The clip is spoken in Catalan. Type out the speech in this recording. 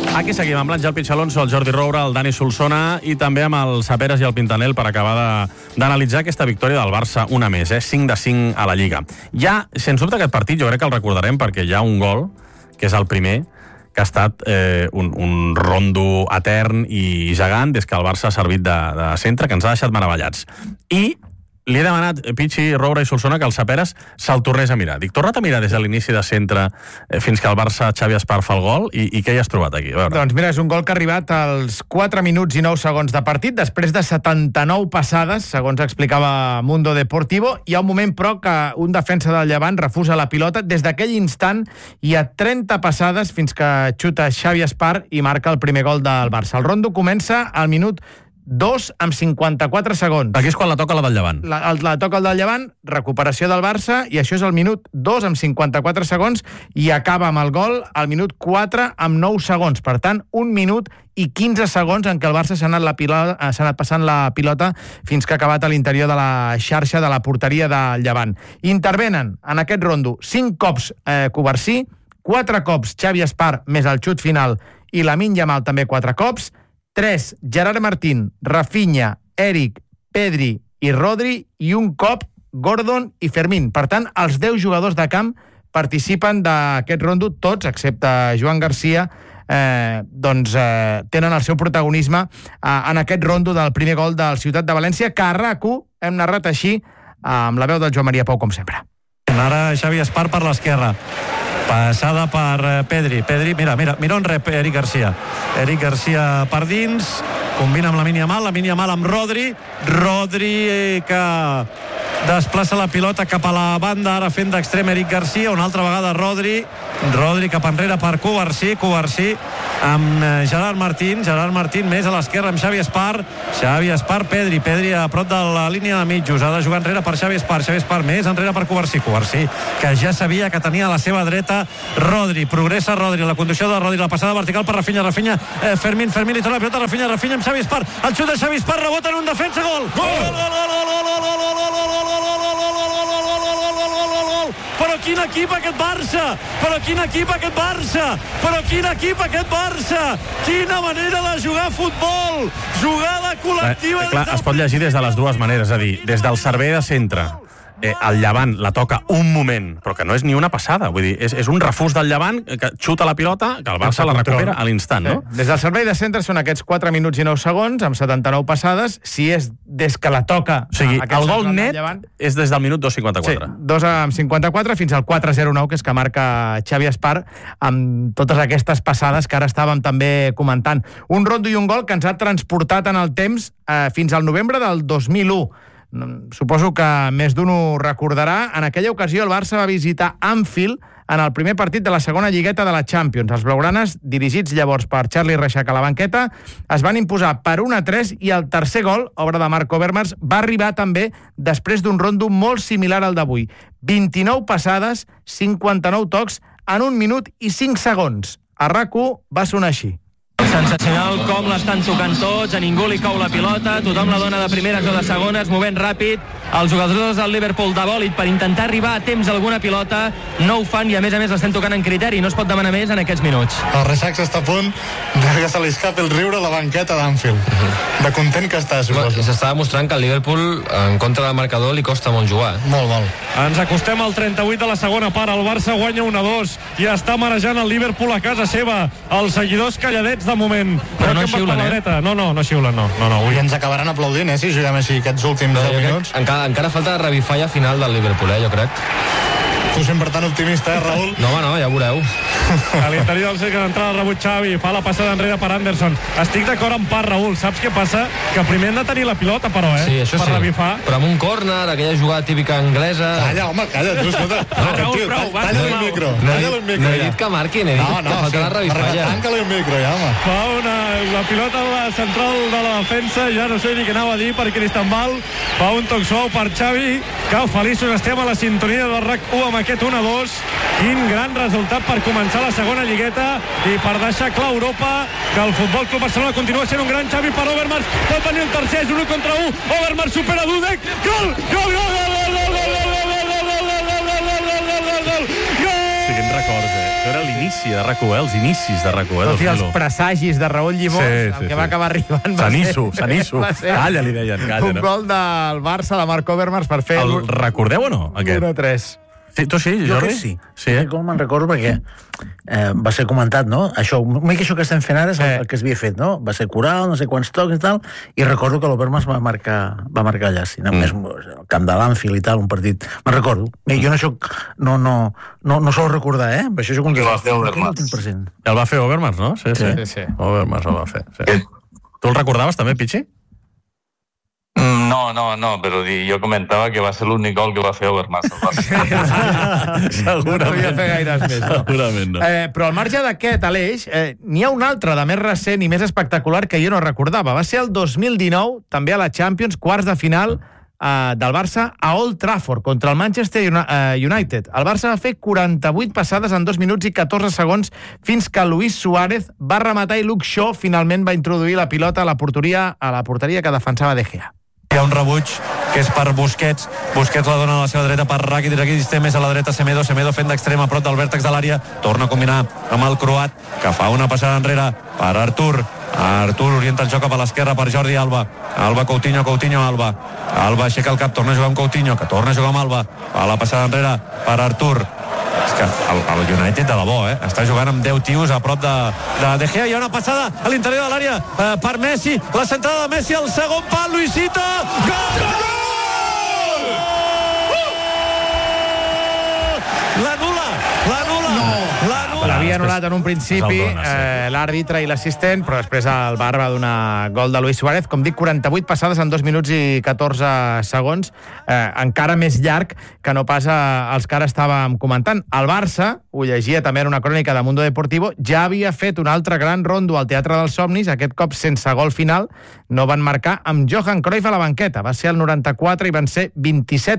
Aquí seguim amb l'Àngel Pichalonso, el Jordi Roura, el Dani Solsona i també amb el Saperas i el Pintanel per acabar d'analitzar aquesta victòria del Barça una més, 5-5 a la Lliga. Ja, sens dubte, aquest partit jo crec que el recordarem perquè hi ha un gol, que és el primer, que ha estat un rondo etern i gegant des que el Barça ha servit de centre, que ens ha deixat meravellats. I li he demanat, Pichi, Roura i Solsona, que el Saperas se'l tornés a mirar. Dic, torna't a mirar des de l'inici de centre fins que el Barça, Xavi Espar, fa el gol, i què hi has trobat aquí? Doncs mira, és un gol que ha arribat als 4 minuts i 9 segons de partit, després de 79 passades, segons explicava Mundo Deportivo. Hi ha un moment, però, que un defensa del Llevant refusa la pilota. Des d'aquell instant hi ha 30 passades fins que xuta Xavi Espar i marca el primer gol del Barça. El rondo comença al minut 2 amb 54 segons. Aquí és quan la toca la del Llevant. La toca el del Llevant, recuperació del Barça, i això és el minut 2 amb 54 segons, i acaba amb el gol al minut 4 amb 9 segons. Per tant, 1 minut i 15 segons en què el Barça s'ha anat passant la pilota fins que ha acabat a l'interior de la xarxa de la porteria del Llevant. Intervenen en aquest rondo 5 cops Covarsí, 4 cops Xavi Espar, més el xut final, i Lamine Yamal també 4 cops, 3, Gerard Martín, Rafinha, Eric, Pedri i Rodri, i un cop Gordon i Fermín. Per tant, els 10 jugadors de camp participen d'aquest rondo, tots, excepte Joan Garcia, tenen el seu protagonisme en aquest rondo del primer gol del Ciutat de València, que a RAC1 hem narrat així, amb la veu del Joan Maria Pau, com sempre. Ara Xavi Espar per l'esquerra. Passada per Pedri. Mira on rep Eric Garcia. Eric Garcia per dins, combina amb Lamine Yamal amb Rodri que desplaça la pilota cap a la banda, ara fent d'extrem Eric Garcia, una altra vegada Rodri cap enrere per Covarsí amb Gerard Martín més a l'esquerra amb Xavi Espar, Pedri a prop de la línia de mitjos, ha de jugar enrere per Xavi Espar més enrere per Covarsí, que ja sabia que tenia a la seva dreta progressa Rodri, la conducció de Rodri, la passada vertical per Rafinha, Fermín li torna la pilota, Rafinha amb Xavi Espar, el xut de Xavi Espar, rebota en un defensa, gol! Però quin equip aquest Barça! Quina manera de jugar a futbol! Jugada col·lectiva... Clar, es pot llegir des de les dues maneres, és a dir, des del servei de centre, el Llevant la toca un moment, però que no és ni una passada, vull dir, és un refús del Llevant que xuta la pilota, que el Barça la recupera a l'instant, no? Des del servei de centre són aquests 4 minuts i 9 segons, amb 79 passades. Si és des que la toca... O sigui, el gol net és des del minut 2.54. Sí, 2 amb 54 fins al 4.09, que és que marca Xavi Espar, amb totes aquestes passades que ara estàvem també comentant. Un rondo i un gol que ens ha transportat en el temps fins al novembre del 2001. Suposo que més d'un ho recordarà. En aquella ocasió el Barça va visitar Anfield en el primer partit de la segona lligueta de la Champions. Els blaugranes, dirigits llavors per Charlie Reixac a la banqueta, es van imposar per 1-3, i el tercer gol, obra de Marc Overmars, va arribar també després d'un rondo molt similar al d'avui. 29 passades, 59 tocs en 1 minut i 5 segons. A RAC1 va sonar així. Sensacional com l'estan tocant tots, a ningú li cau la pilota, tothom la dona de primeres o de segones, movent ràpid. Els jugadors del Liverpool de bòlit per intentar arribar a temps a alguna pilota no ho fan, i a més l'estan tocant en criteri, no es pot demanar més en aquests minuts. El Reixac està a punt que se li escapi el riure a la banqueta d'Anfield, de content que està, suposo. S'està demostrant que el Liverpool, en contra del marcador, li costa molt jugar. Molt. Ens acostem al 38 de la segona part, el Barça guanya 1-2 i està marejant el Liverpool a casa seva, els seguidors calladets de moment. Però no xiulen, No xiulen, no. I ens acabaran aplaudint, si juguem així aquests últims 10 minuts. Encara falta revifar ja final del Liverpool, jo crec. Tu sempre tan optimista, Raül? No, ja ho veureu. A l'interior del cercle d'entrada, rebut Xavi, fa la passada enrere per Anderson. Estic d'acord amb part, Raül. Saps què passa? Que primer hem de tenir la pilota, però, Sí, això per sí. revifar. Però amb un córner, aquella jugada típica anglesa... Calla, home, calla, tu, escolta. Talla-li el micro. No he dit que marquin, he dit que falta la revifar ja. Tanca-li el micro, ja, home. Fa la pilota a la central de la defensa, ja no sé ni què anava a dir, per Cristambal. Fa un toc suau per Xavi, que feliços estem a la sintonia del RAC1 amb aquest 1-2. Quin gran resultat per començar la segona lligueta i per deixar clar a Europa que el Futbol Club Barcelona continua sent un gran. Xavi per Overmars, pot venir el tercer, és 1 contra 1, Overmars supera Dudek, gol! Sí, quins records, Això era l'inici de RAC1, els inicis de RAC1. Tot i els presagis de Raúl Llimós, el que va acabar arribant Sanisso. Calla, li deien, calla. Un gol del Barça de Marc Overmars per fer... El recordeu o no, aquest? 1-3. Sí, tu sí, Jo Jordi? que sí. Sí, Aquest gol me'n recordo perquè va ser comentat, no? Això, una mica això que estem fent ara és el que es havia fet, no? Va ser coral, no sé quants tocs i tal, i recordo que l'Obermas va marcar allà, sí, només al camp de l'Anfield i tal, un partit... Me'n recordo. Jo no això no sol recordar, eh? Per això jo com que... va fer Overmars. El va fer Overmars, no? Sí. Overmars el va fer, sí. Tu el recordaves també, Pichi? No, però jo comentava que va ser l'únic gol que va fer Overmars. No devia fer gaires més, no? Segurament no. Però al marge d'aquest, Aleix, n'hi ha un altre de més recent i més espectacular que jo no recordava. Va ser el 2019, també a la Champions, quarts de final del Barça a Old Trafford contra el Manchester United. El Barça va fer 48 passades en 2 minuts i 14 segons fins que Luis Suárez va rematar i Luke Shaw finalment va introduir la pilota a la porteria que defensava De Gea. Hi ha un rebuig que és per Busquets. Busquets la dona a la seva dreta per Rakitic. Rakitic té més a la dreta Semedo fent d'extrem a prop del vèrtex de l'àrea. Torna a combinar amb el croat, que fa una passada enrere per Artur. Artur orienta el joc cap a l'esquerra per Jordi Alba. Alba, Coutinho, Alba. Alba aixeca el cap, torna a jugar amb Coutinho, que torna a jugar amb Alba. A la passada enrere per Artur. És que el United de debò, està jugant amb 10 tios a prop de Gea. Hi ha una passada a l'interior de l'àrea per Messi, la centrada de Messi al segon pal, Luisito, gol! L'anul·la! L'havia anul·lat en un principi l'àrbitre i l'assistent, però després el VAR va donar gol de Luis Suárez. Com dic, 48 passades en 2 minuts i 14 segons, encara més llarg que no pas els que ara estàvem comentant. El Barça, ho llegia també en una crònica de Mundo Deportivo, ja havia fet un altre gran rondo al Teatre dels Somnis, aquest cop sense gol final. No van marcar amb Johan Cruyff a la banqueta. Va ser el 94 i van ser 27